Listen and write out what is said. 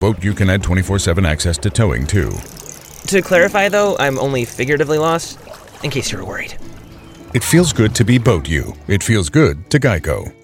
Boat U can add 24/7 access to towing, too. To clarify, though, I'm only figuratively lost, in case you were worried. It feels good to be Boat U. It feels good to Geico.